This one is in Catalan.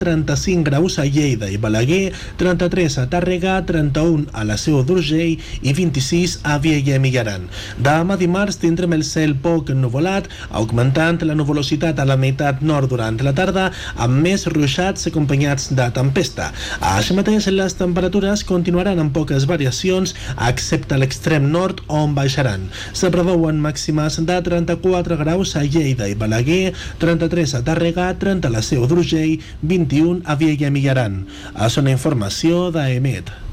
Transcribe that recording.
35 graus a Lleida i Balaguer, 33 a Tàrrega, 31 a la Seu d'Urgell i 26 a Vielha i Mijaran. Demà dimarts tindrem el cel poc ennuvolat, augmentant la nuvolositat a la meitat nord durant la tarda, amb més ruixats acompanyats de tempesta. Així mateix, les temperatures continuaran amb poques variacions, excepte a l'extrem nord, on baixaran. Se preveuen màximes de 34 graus a Lleida i Balaguer, 33 a Tàrrega, 30 a la Seu d'Urgell, 21 a Vielha i Mijaran. És una informació d'EMET.